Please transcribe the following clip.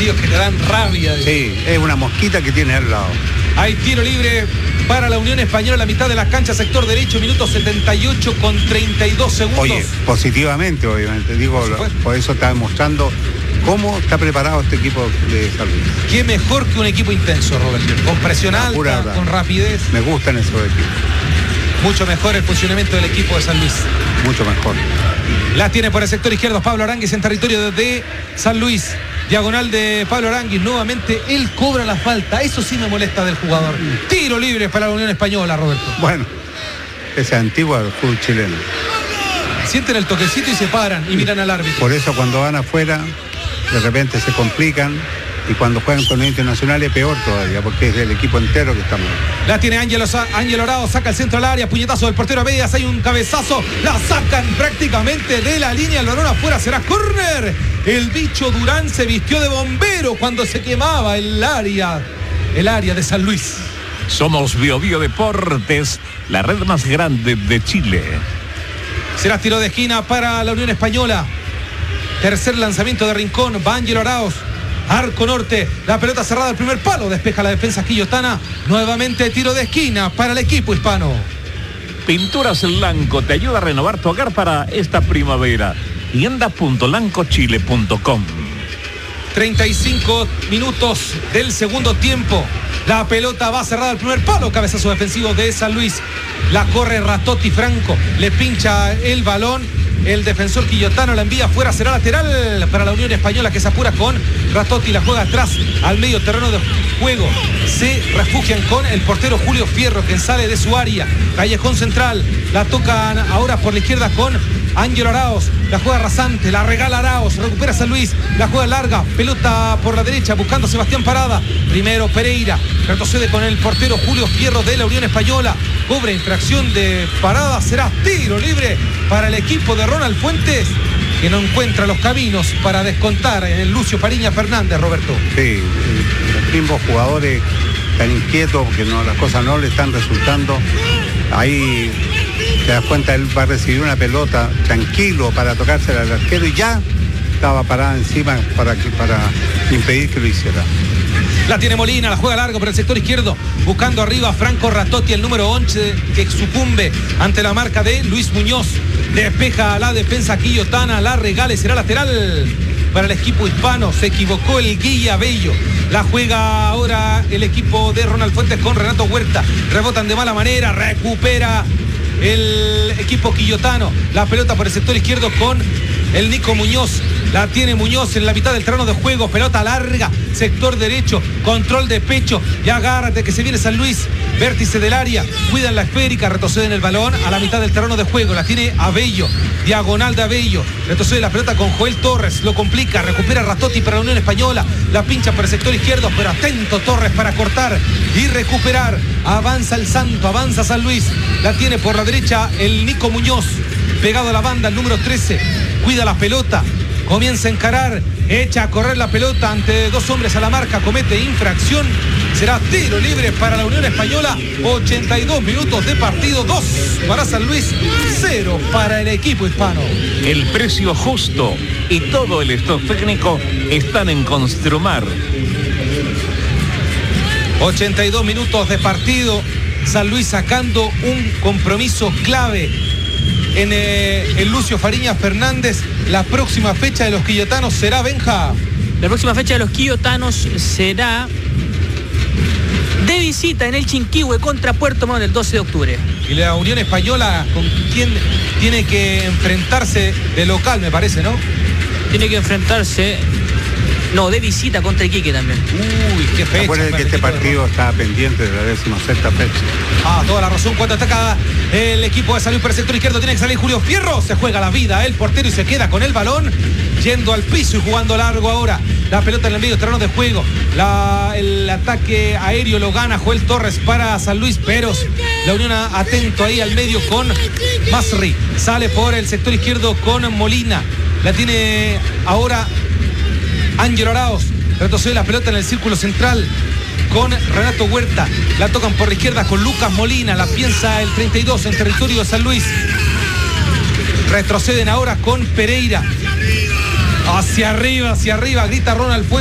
partidos que te dan rabia. Sí, es una mosquita que tiene al lado. Hay tiro libre para la Unión Española, la mitad de la cancha, sector derecho, minuto 78 con 32 segundos. Oye, positivamente, obviamente. Digo, por eso está demostrando cómo está preparado este equipo de San Luis. Qué mejor que un equipo intenso, Roberto. Con presión alta, con rapidez. Me gustan esos equipos. Mucho mejor el funcionamiento del equipo de San Luis. Mucho mejor. La tiene por el sector izquierdo Pablo Aránguiz en territorio de San Luis. Diagonal de Pablo Aránguiz. Nuevamente él cobra la falta. Eso sí me molesta del jugador. Tiro libre para la Unión Española, Roberto. Bueno, esa antigua del fútbol chileno. Sienten el toquecito y se paran y miran al árbitro. Por eso cuando van afuera, de repente se complican. Y cuando juegan con el internacional es peor todavía, porque es el equipo entero que está mal. La tiene Ángel Orao, saca el centro al área, puñetazo del portero Abellas, hay un cabezazo, la sacan prácticamente de la línea, el balón afuera, será córner. El bicho Durán se vistió de bombero cuando se quemaba el área de San Luis. Somos Bio Deportes, la red más grande de Chile. Será tiro de esquina para la Unión Española. Tercer lanzamiento de Rincón, va Ángel Oraos. Arco norte, la pelota cerrada al primer palo, despeja la defensa quillotana. Nuevamente tiro de esquina para el equipo hispano. Pinturas Lanco te ayuda a renovar tu hogar para esta primavera. Tienda.lancochile.com. 35 minutos del segundo tiempo. La pelota va cerrada al primer palo, cabezazo defensivo de San Luis. La corre Ratotti Franco, le pincha el balón. El defensor quillotano la envía afuera, será lateral para la Unión Española que se apura con Ratotti, la juega atrás al medio terreno de juego. Se refugian con el portero Julio Fierro, quien sale de su área. Callejón central, la tocan ahora por la izquierda con Ángel Araos, la juega rasante, la regala Araos, recupera San Luis, la juega larga, pelota por la derecha buscando a Sebastián Parada. Primero Pereira, retrocede con el portero Julio Fierro de la Unión Española. Cobra infracción de Parada, será tiro libre para el equipo de Ronald Fuentes, que no encuentra los caminos para descontar en el Lucio Fariña Fernández, Roberto. Sí, los mismos jugadores están inquietos porque las cosas no le están resultando. Ahí te das cuenta, él va a recibir una pelota tranquilo para tocársela al arquero y ya estaba parada encima para impedir que lo hiciera. La tiene Molina, la juega largo por el sector izquierdo, buscando arriba a Franco Ratotti, el número 11, que sucumbe ante la marca de Luis Muñoz. Despeja a la defensa quillotana, la regala y será lateral para el equipo hispano. Se equivocó el Guilla Bello. La juega ahora el equipo de Ronald Fuentes con Renato Huerta. Rebotan de mala manera, recupera el equipo quillotano. La pelota por el sector izquierdo con el Nico Muñoz. La tiene Muñoz en la mitad del terreno de juego. Pelota larga, sector derecho, control de pecho. Y agárrate que se viene San Luis. Vértice del área, cuidan la esférica, retroceden el balón a la mitad del terreno de juego. La tiene Abello, diagonal de Abello. Retrocede la pelota con Joel Torres, lo complica, recupera Ratotti para la Unión Española. La pincha por el sector izquierdo, pero atento Torres para cortar y recuperar. Avanza el Santo, avanza San Luis. La tiene por la derecha el Nico Muñoz, pegado a la banda, el número 13. Cuida la pelota, comienza a encarar, echa a correr la pelota ante dos hombres a la marca, comete infracción. Será tiro libre para la Unión Española. 82 minutos de partido, 2 para San Luis, 0 para el equipo hispano. El precio justo y todo el stock técnico están en Construmar. 82 minutos de partido. San Luis sacando un compromiso clave en el Lucio Fariña Fernández. La próxima fecha de los quillotanos será, Benja. La próxima fecha de los quillotanos será de visita en el Chinquihue contra Puerto Montt el 12 de octubre. Y la Unión Española, ¿con quién tiene que enfrentarse de local, me parece, no? Tiene que enfrentarse, no, de visita contra Iquique también. Uy, qué fecha. Acuérdense que este partido está pendiente de la 16ª fecha. Toda la razón. Cuando ataca el equipo de San Luis por el sector izquierdo, tiene que salir Julio Fierro. Se juega la vida el portero y se queda con el balón, yendo al piso y jugando largo ahora. La pelota en el medio terreno de juego. El ataque aéreo lo gana Joel Torres para San Luis, pero la Unión atento ahí al medio con Masri. Sale por el sector izquierdo con Molina. La tiene ahora Ángel Araos. Retrocede la pelota en el círculo central con Renato Huerta. La tocan por la izquierda con Lucas Molina. La piensa el 32 en territorio de San Luis. Retroceden ahora con Pereira. Hacia arriba, grita Ronald Fuentes.